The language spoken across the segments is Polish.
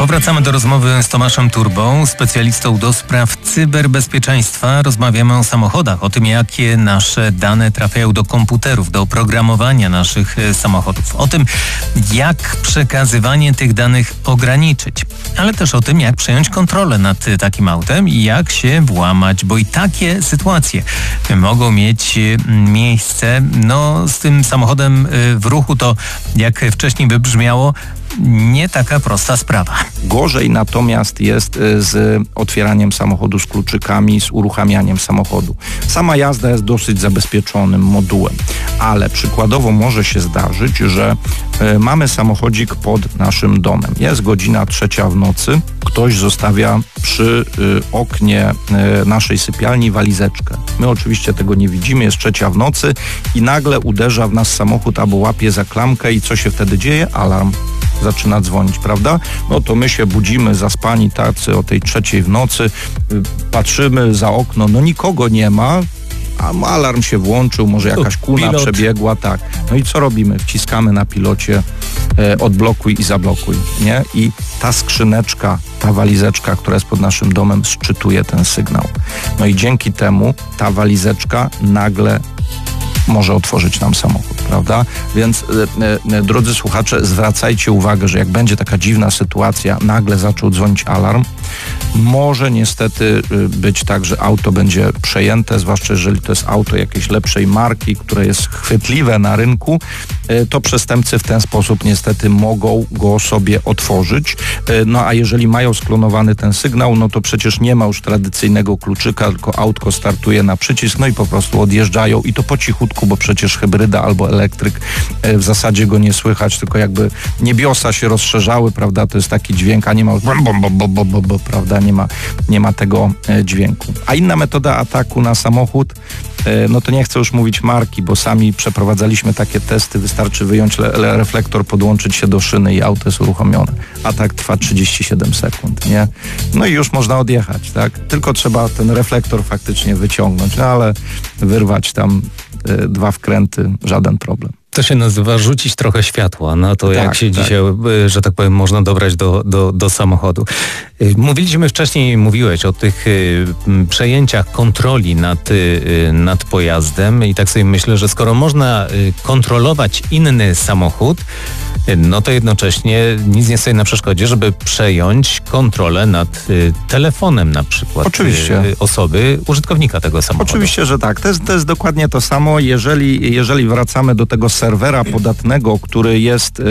Powracamy do rozmowy z Tomaszem Turbą, specjalistą do spraw cyberbezpieczeństwa. Rozmawiamy o samochodach, o tym, jakie nasze dane trafiają do komputerów, do oprogramowania naszych samochodów. O tym, jak przekazywanie tych danych ograniczyć, ale też o tym, jak przejąć kontrolę nad takim autem i jak się włamać, bo i takie sytuacje mogą mieć miejsce. No, z tym samochodem w ruchu to, jak wcześniej wybrzmiało, nie taka prosta sprawa. Gorzej natomiast jest z otwieraniem samochodu z kluczykami, z uruchamianiem samochodu. Sama jazda jest dosyć zabezpieczonym modułem, ale przykładowo może się zdarzyć, że mamy samochodzik pod naszym domem. Jest godzina 3 w nocy, ktoś zostawia przy oknie naszej sypialni walizeczkę. My oczywiście tego nie widzimy, jest 3 w nocy i nagle uderza w nas samochód albo łapie za klamkę i co się wtedy dzieje? Alarm zaczyna dzwonić, prawda? No to my się budzimy zaspani tacy o tej 3 w nocy, patrzymy za okno, no nikogo nie ma, a alarm się włączył, może jakaś kuna przebiegła, tak. No i co robimy? Wciskamy na pilocie odblokuj i zablokuj, nie? I ta skrzyneczka, ta walizeczka, która jest pod naszym domem, szczytuje ten sygnał. No i dzięki temu ta walizeczka nagle może otworzyć nam samochód, prawda? Więc drodzy słuchacze, zwracajcie uwagę, że jak będzie taka dziwna sytuacja, nagle zaczął dzwonić alarm, może niestety być tak, że auto będzie przejęte, zwłaszcza jeżeli to jest auto jakiejś lepszej marki, które jest chwytliwe na rynku, to przestępcy w ten sposób niestety mogą go sobie otworzyć. No a jeżeli mają sklonowany ten sygnał, no to przecież nie ma już tradycyjnego kluczyka, tylko autko startuje na przycisk, no i po prostu odjeżdżają i to po cichutku, bo przecież hybryda albo elektryk, w zasadzie go nie słychać, tylko jakby niebiosa się rozszerzały, prawda, to jest taki dźwięk, a nie ma już prawda, nie ma tego dźwięku. A inna metoda ataku na samochód, no to nie chcę już mówić marki, bo sami przeprowadzaliśmy takie testy, wystarczy wyjąć reflektor, podłączyć się do szyny i auto jest uruchomione. Atak trwa 37 sekund, nie? No i już można odjechać, tak? Tylko trzeba ten reflektor faktycznie wyciągnąć, no ale wyrwać tam 2 wkręty, żaden problem. To się nazywa rzucić trochę światła na to, jak się dzisiaj, że tak powiem, można dobrać do samochodu. Mówiliśmy wcześniej, mówiłeś o tych przejęciach kontroli nad pojazdem i tak sobie myślę, że skoro można kontrolować inny samochód, no to jednocześnie nic nie stoi na przeszkodzie, żeby przejąć kontrolę nad telefonem na przykład. Oczywiście. Osoby, użytkownika tego samochodu. Oczywiście, że tak. To jest dokładnie to samo. Jeżeli wracamy do tego serwera podatnego, który jest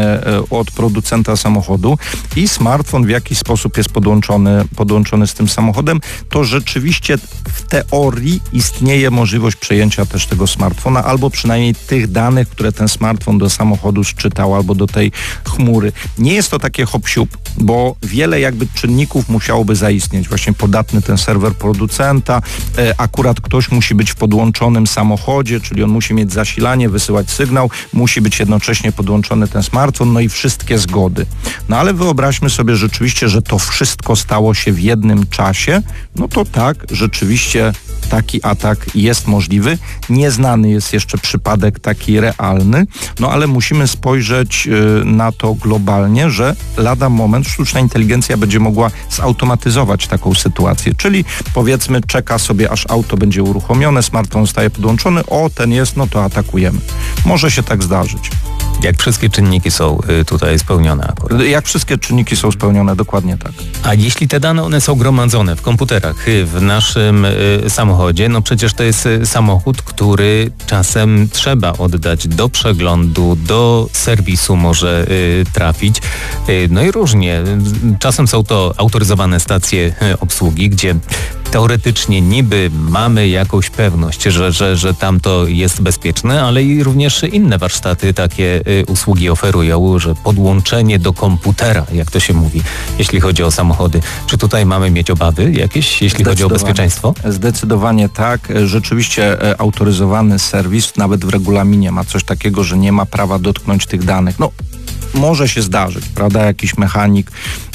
od producenta samochodu i smartfon w jakiś sposób jest podłączony z tym samochodem, to rzeczywiście w teorii istnieje możliwość przejęcia też tego smartfona albo przynajmniej tych danych, które ten smartfon do samochodu szczytał albo do tej chmury. Nie jest to takie hop-siup, bo wiele jakby czynników musiałoby zaistnieć. Właśnie podatny ten serwer producenta, akurat ktoś musi być w podłączonym samochodzie, czyli on musi mieć zasilanie, wysyłać sygnał, musi być jednocześnie podłączony ten smartfon, no i wszystkie zgody. No ale wyobraźmy sobie rzeczywiście, że to wszystko stało się w jednym czasie, no to tak, rzeczywiście taki atak jest możliwy. Nieznany jest jeszcze przypadek taki realny, no ale musimy spojrzeć na to globalnie, że lada moment sztuczna inteligencja będzie mogła zautomatyzować taką sytuację, czyli powiedzmy czeka sobie, aż auto będzie uruchomione, smartfon zostaje podłączony, o ten jest, no to atakujemy. Może się tak zdarzyć. Jak wszystkie czynniki są tutaj spełnione akurat. Jak wszystkie czynniki są spełnione, dokładnie tak. A jeśli te dane, one są gromadzone w komputerach, w naszym samochodzie, no przecież to jest samochód, który czasem trzeba oddać do przeglądu, do serwisu może trafić. No i różnie. Czasem są to autoryzowane stacje obsługi, gdzie teoretycznie niby mamy jakąś pewność, że tam to jest bezpieczne, ale i również inne warsztaty takie usługi oferują, że podłączenie do komputera, jak to się mówi, jeśli chodzi o samochody. Czy tutaj mamy mieć obawy jakieś, jeśli chodzi o bezpieczeństwo? Zdecydowanie tak. Rzeczywiście autoryzowany serwis nawet w regulaminie ma coś takiego, że nie ma prawa dotknąć tych danych. No, może się zdarzyć, prawda? Jakiś mechanik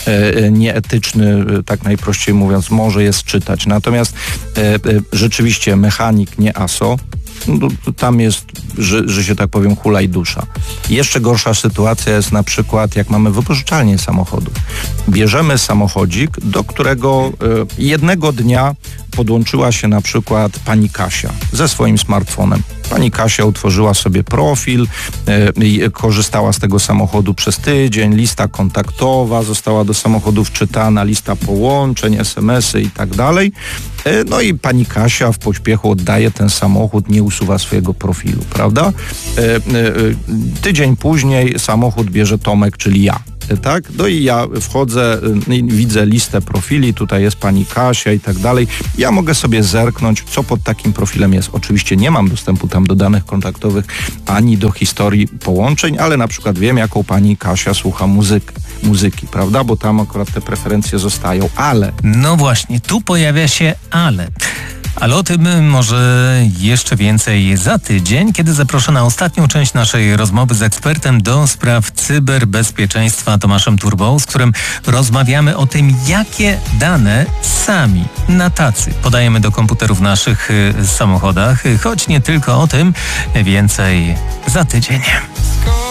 nieetyczny, tak najprościej mówiąc, może je czytać. Natomiast rzeczywiście mechanik, nie ASO, tam jest, że się tak powiem, hula i dusza. Jeszcze gorsza sytuacja jest na przykład, jak mamy wypożyczalnię samochodów. Bierzemy samochodzik, do którego jednego dnia podłączyła się na przykład pani Kasia ze swoim smartfonem. Pani Kasia utworzyła sobie profil, korzystała z tego samochodu przez tydzień, lista kontaktowa została do samochodu wczytana, lista połączeń, SMS-y i tak dalej. No i pani Kasia w pośpiechu oddaje ten samochód, nie usuwa swojego profilu, prawda? Tydzień później samochód bierze Tomek, czyli ja. Tak? No i ja wchodzę, widzę listę profili, tutaj jest pani Kasia i tak dalej. Ja mogę sobie zerknąć, co pod takim profilem jest. Oczywiście nie mam dostępu tam do danych kontaktowych, ani do historii połączeń, ale na przykład wiem, jaką pani Kasia słucha muzyki, prawda? Bo tam akurat te preferencje zostają, ale... No właśnie, tu pojawia się ale. Ale o tym może jeszcze więcej za tydzień, kiedy zaproszę na ostatnią część naszej rozmowy z ekspertem do spraw cyberbezpieczeństwa Tomaszem Turbą, z którym rozmawiamy o tym, jakie dane sami na tacy podajemy do komputerów w naszych samochodach, choć nie tylko o tym, więcej za tydzień.